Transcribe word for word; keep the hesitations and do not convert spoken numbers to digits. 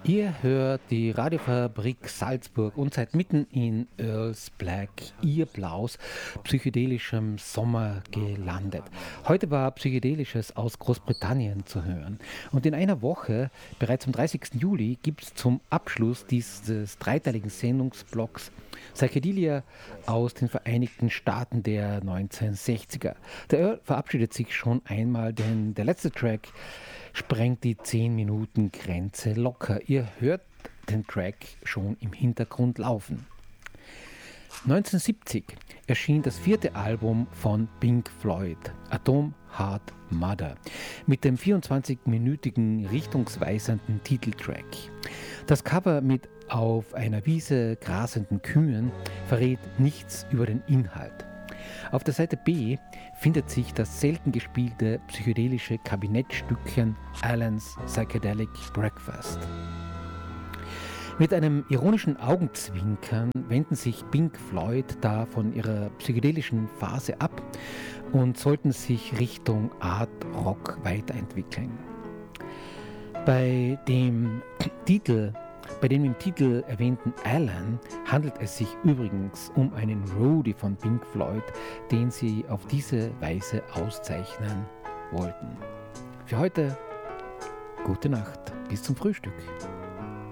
Ihr hört die Radiofabrik Salzburg und seid mitten in Earl's Black, ihr Blaus, psychedelischem Sommer gelandet. Heute war Psychedelisches aus Großbritannien zu hören. Und in einer Woche, bereits am dreißigsten Juli, gibt es zum Abschluss dieses dreiteiligen Sendungsblocks Psychedelia aus den Vereinigten Staaten der neunzehnhundertsechziger. Der Earl verabschiedet sich schon einmal, denn der letzte Track sprengt die zehn Minuten Grenze locker. Ihr hört den Track schon im Hintergrund laufen. neunzehnhundertsiebzig erschien das vierte Album von Pink Floyd, Atom Heart Mother, mit dem vierundzwanzig-minütigen richtungsweisenden Titeltrack. Das Cover mit auf einer Wiese grasenden Kühen verrät nichts über den Inhalt. Auf der Seite B findet sich das selten gespielte psychedelische Kabinettstückchen Alan's Psychedelic Breakfast. Mit einem ironischen Augenzwinkern wenden sich Pink Floyd da von ihrer psychedelischen Phase ab und sollten sich Richtung Art Rock weiterentwickeln. Bei dem Titel Bei dem im Titel erwähnten Alan handelt es sich übrigens um einen Roadie von Pink Floyd, den sie auf diese Weise auszeichnen wollten. Für heute gute Nacht, bis zum Frühstück.